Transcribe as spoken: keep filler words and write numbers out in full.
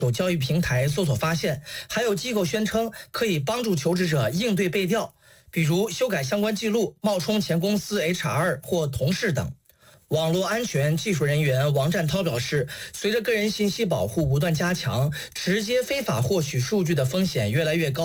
有教育平台搜索发现，还有机构宣称可以帮助求职者应对被调，比如修改相关记录、冒充前公司 H R 或同事等。网络安全技术人员王占涛表示，随着个人信息保护不断加强，直接非法获取数据的风险越来越高。